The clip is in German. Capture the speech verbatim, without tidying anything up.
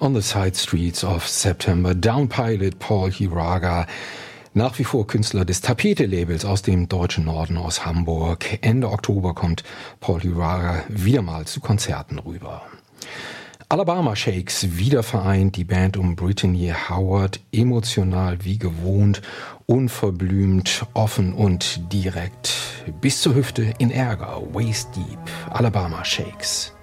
On the Side Streets of September, Down Pilot, Paul Hiraga, nach wie vor Künstler des Tapete-Labels aus dem deutschen Norden, aus Hamburg. Ende Oktober kommt Paul Hiraga wieder mal zu Konzerten rüber. Alabama Shakes, wieder vereint, die Band um Brittany Howard, emotional wie gewohnt, unverblümt, offen und direkt, bis zur Hüfte in Ärger, Waist Deep, Alabama Shakes.